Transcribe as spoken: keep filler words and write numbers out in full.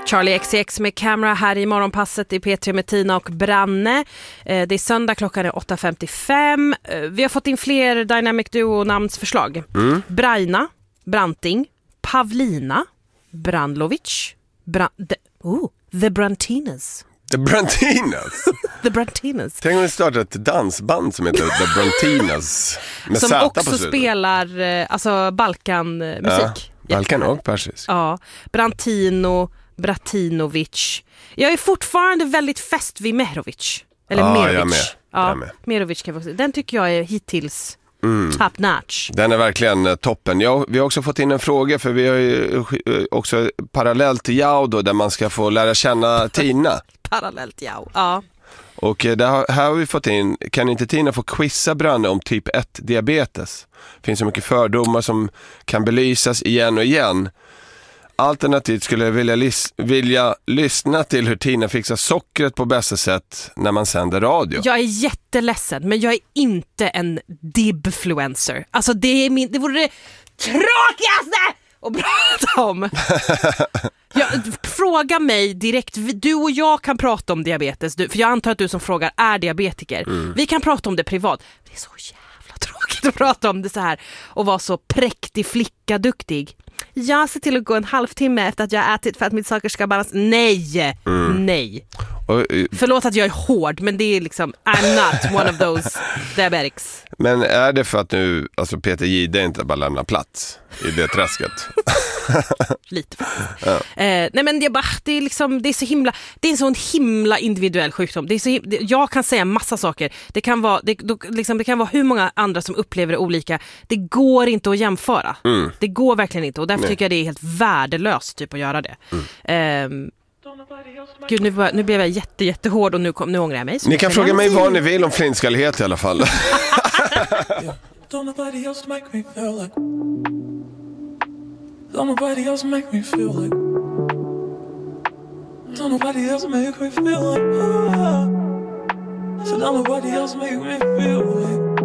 Charlie X C X med Camera här i morgonpasset i P tre med Tina och Branne. Det är söndag, klockan är åtta femtiofem. Vi har fått in fler Dynamic Duo-namnsförslag. Mm. Braina, Branting, Pavlina, Brandlovic, Bra- the, oh, The Brantinas. The Brantinas? The Brantinas. Tänk om vi startar ett dansband som heter The Brantinas. Med som Zäta också på slutet. spelar alltså Balkanmusik. Ja, Balkan och persisk. Ja, Brantino, Bratinovic. Jag är fortfarande väldigt fäst vid Mehrovic. Eller ja, Merovic. Jag med. Ja, jag med. Merovic kan jag Den tycker jag är hittills mm. top notch. Den är verkligen uh, toppen. Jag, vi har också fått in en fråga, för vi har ju uh, också parallellt till Jao då, där man ska få lära känna Tina. Parallellt Jao, ja. Och uh, där, här har vi fått in, kan inte Tina få quizza Branne om typ ett diabetes? Det finns så mycket fördomar som kan belysas igen och igen. Alternativt skulle jag vilja, lis- vilja lyssna till hur Tina fixar sockret på bästa sätt när man sänder radio. Jag är jätteledsen, men jag är inte en dibfluencer. Alltså det är min, det vore det tråkigaste att prata om. Jag, fråga mig direkt. Du och jag kan prata om diabetes, du, för jag antar att du som frågar är diabetiker. Mm. Vi kan prata om det privat. Det är så jävla tråkigt att prata om det så här och vara så präktig flicka duktig. Jag ser till att gå en halvtimme efter att jag har ätit för att mitt saker ska balans. Nej, mm. nej. Och, uh, Förlåt att jag är hård, men det är liksom I'm not one of those diabetics. Men är det för att nu alltså Peter Jihde inte bara lämnar plats i det träsket? Lite faktiskt. Ja. Eh, nej men det är bara det är liksom det är så himla det är en sån himla individuell sjukdom. Det är så himla, det, jag kan säga massa saker. Det kan vara det, då, liksom, det kan vara hur många andra som upplever det olika. Det går inte att jämföra. Mm. Det går verkligen inte, och därför nej. tycker jag det är helt värdelöst typ att göra det. Mm. Eh, Gud, nu, nu blev jag jätte, jättehård och nu, kom, nu ångrar jag mig. Ni kan fråga mig vad ni vill om flintskallighet i alla fall. Don't nobody else make me feel like Don't nobody else make me feel like Don't nobody else make me feel like oh. So don't nobody else make me feel like